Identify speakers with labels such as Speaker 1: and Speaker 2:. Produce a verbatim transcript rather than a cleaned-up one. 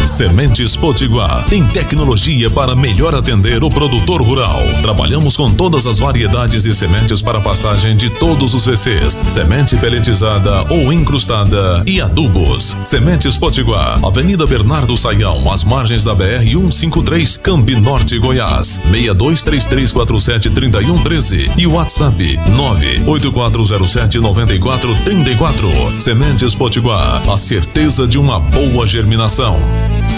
Speaker 1: Sementes Potiguar tem tecnologia para melhor atender o produtor rural. Trabalhamos com todas as variedades de sementes para pastagem de todos os V Cs, semente peletizada ou incrustada e adubos. Sementes Potiguar, Avenida Bernardo Saião, às margens da B R cento e cinquenta e três, Campi Norte, Goiás, seis dois três três quatro sete três um um três e WhatsApp nove oito quatro zero sete nove quatro três quatro. Sementes Potiguar, a certeza de uma boa germinação.